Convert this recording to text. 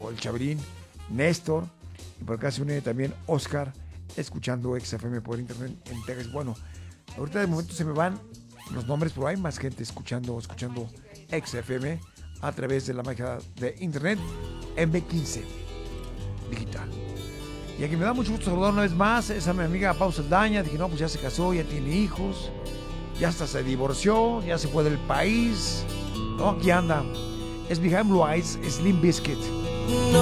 el Chavirín, Néstor, y por acá se une también Oscar, escuchando XFM por internet en Texas. Bueno, ahorita de momento se me van los nombres, pero hay más gente escuchando XFM a través de la magia de internet MB15 digital. Y a quien me da mucho gusto saludar una vez más es a mi amiga Pau Saldaña. Dije, no, pues ya se casó, ya tiene hijos, ya hasta se divorció, ya se fue del país. No, aquí anda. Es Behind Blue Eyes, Slim Biscuit.